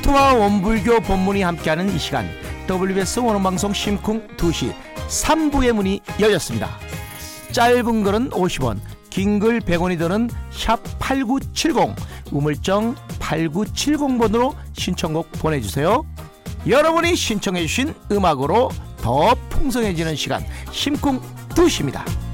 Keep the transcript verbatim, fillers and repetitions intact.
성교와 원불교 본문이 함께하는 이 시간, 더블유비에스 원어방송 심쿵 두 시 삼 부의 문이 열렸습니다. 짧은 글은 오십 원, 긴 글 백 원이 드는 샵 팔구칠공, 우물정 팔구칠공 번으로 신청곡 보내주세요. 여러분이 신청해주신 음악으로 더 풍성해지는 시간, 심쿵 두 시입니다.